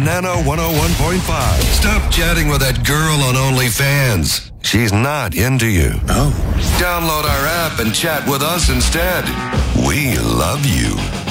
Nano 101.5. Stop chatting with that girl on OnlyFans. She's not into you. Oh. Download our app and chat with us instead. We love you.